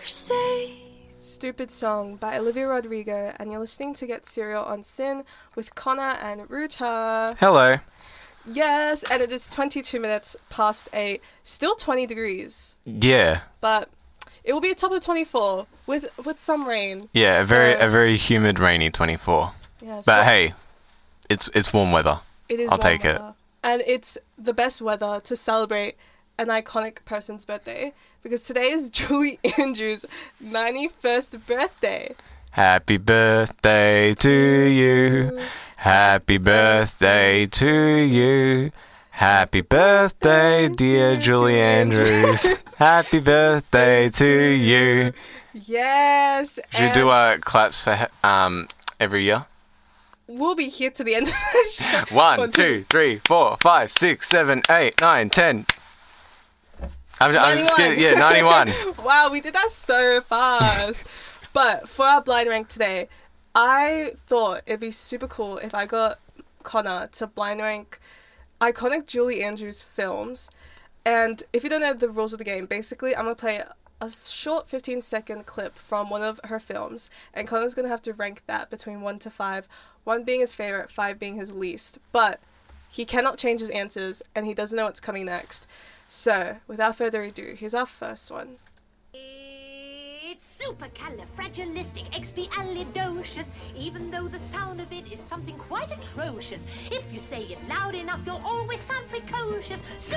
Stupid Song by Olivia Rodrigo, and you're listening to Get Serial on SYN with Connor and Ruta. Hello. Yes, and it is 22 minutes past 8, still 20 degrees. Yeah. But it will be a top of 24 with some rain. Yeah, a very humid, rainy 24. Yeah, but hey, it's warm weather. It is. I'll take it. And it's the best weather to celebrate an iconic person's birthday, because today is Julie Andrews' 91st birthday. Happy birthday to you. Happy birthday to you. Happy birthday, dear Julie Andrews. Happy birthday to you. Yes. Should we do claps for every year? We'll be here to the end of the show. 1, 2, 3, 4, 5, 6, 7, 8, 9, 10. I'm just kidding. Yeah, 91. Wow, we did that so fast. But for our blind rank today, I thought it'd be super cool if I got Connor to blind rank iconic Julie Andrews films. And if you don't know the rules of the game, basically I'm going to play a short 15-second clip from one of her films, and Connor's going to have to rank that between 1 to 5, 1 being his favorite, 5 being his least. But he cannot change his answers, and he doesn't know what's coming next. So, without further ado, here's our first one. It's supercalifragilisticexpialidocious, even though the sound of it is something quite atrocious. If you say it loud enough, you'll always sound precocious.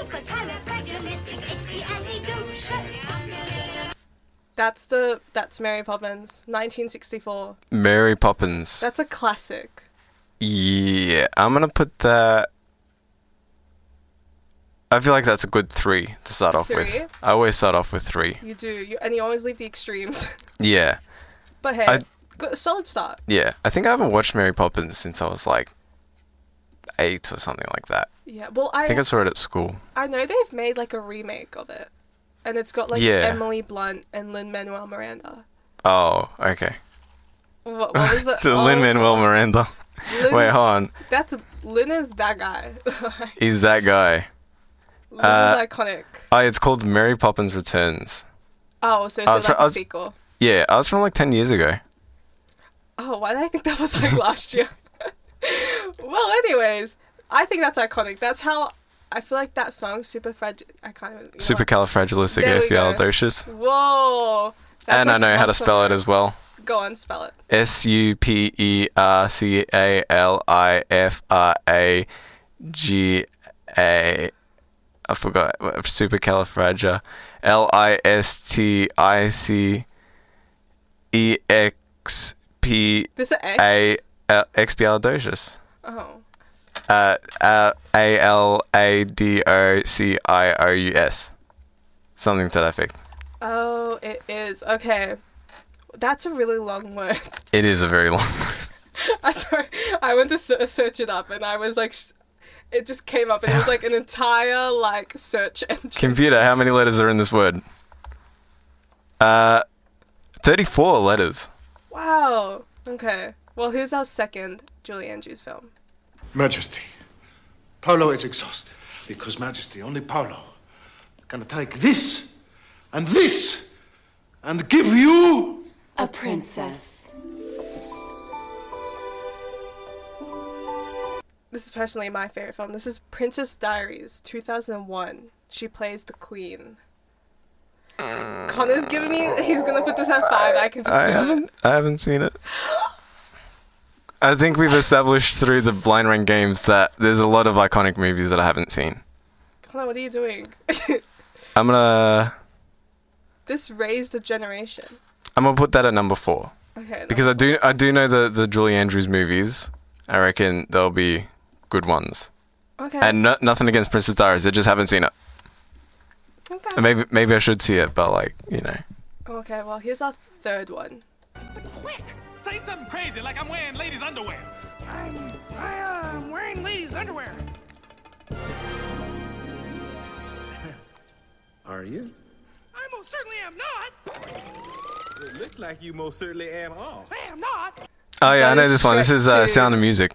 Supercalifragilisticexpialidocious. That's Mary Poppins, 1964. Mary Poppins. That's a classic. Yeah, I'm going to put that... I feel like that's a good 3 to start off with. I always start off with 3. You do, and you always leave the extremes. Yeah. But hey, solid start. Yeah, I think I haven't watched Mary Poppins since I was like 8 or something like that. Yeah, well, I think I saw it at school. I know they've made like a remake of it, and it's got like Emily Blunt and Lin-Manuel Miranda. Oh, okay. What was that? Lin-Manuel Miranda. Wait, hold on. Lin is that guy. He's that guy. Lin is iconic. Oh, it's called Mary Poppins Returns. Oh, so it's like a sequel. Yeah, I was from like 10 years ago. Oh, why did I think that was like last year? Well, anyways, I think that's iconic. That's how I feel like that song, Supercalifragilisticexpialidocious. Whoa. And I know how to spell it as well. Go on, spell it. Supercalifragilisticexpialidocious. I forgot. Supercalifragia. Listicexp. This is X? Expialidocious. Oh. Aladocious. Something to that effect. Oh, it is. Okay. That's a really long word. It is a very long word. I'm sorry. I went to search it up, and I was like... It just came up, and it was like an entire like search engine. Computer, how many letters are in this word? 34 letters. Wow. Okay. Well, here's our second Julie Andrews film. Majesty, Paolo is exhausted because Majesty, only Paolo, can take this and give you a princess. This is personally my favorite film. This is Princess Diaries, 2001. She plays the queen. Connor's giving me... He's going to put this at 5. I can just I haven't seen it. I think we've established through the blind rank games that there's a lot of iconic movies that I haven't seen. Connor, what are you doing? I'm gonna... This raised a generation. I'm gonna put that at number 4. Okay. Because I do know the Julie Andrews movies. I reckon they'll be good ones. Okay. And nothing against Princess Diaries. I just haven't seen it. Okay. And maybe I should see it, but like, you know. Okay, well, here's our third one. Quick! Say something crazy like I'm wearing ladies' underwear. I'm wearing ladies' underwear. Are you? I most certainly am not. It looks like you most certainly am all. I am not. Oh yeah, I know this one. This is Sound of Music.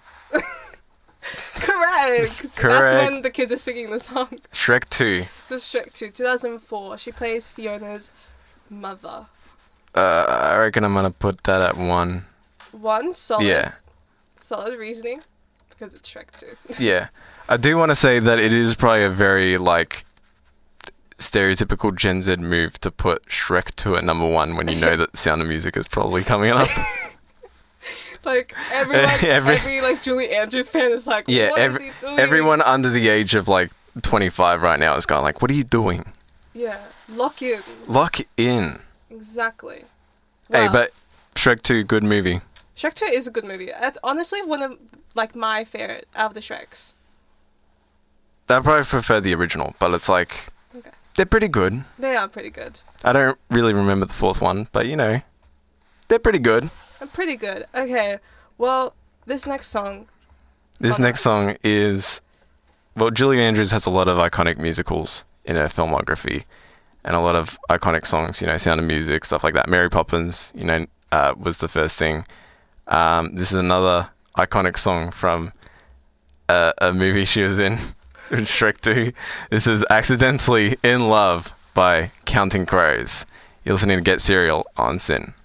Correct. That's when the kids are singing the song. Shrek 2. This is Shrek 2, 2004. She plays Fiona's mother. I reckon I'm gonna put that at 1. One solid. Yeah. Solid reasoning, because it's Shrek 2. Yeah. I do want to say that it is probably a very, like, stereotypical Gen Z move to put Shrek 2 at number 1 when you know that Sound of Music is probably coming up. Like, every like, Julie Andrews fan is like, Yeah, what is he doing? everyone under the age of, like, 25 right now is going like, what are you doing? Yeah, lock in. Lock in. Exactly. Hey, Wow. but Shrek 2, good movie. Shrek 2 is a good movie. It's honestly one of, like, my favorite out of the Shreks. I probably prefer the original, but it's like, Okay. they're pretty good. They are pretty good. I don't really remember the 4th one, but you know, they're pretty good. I'm pretty good. Okay, well, this next song. This Connor. next song is, well, Julie Andrews has a lot of iconic musicals in her filmography, and a lot of iconic songs, you know, Sound of Music, stuff like that. Mary Poppins, you know, was the first thing. This is another iconic song from a movie she was in Shrek 2. This is Accidentally in Love by Counting Crows. You're listening to Get Serial on SYN.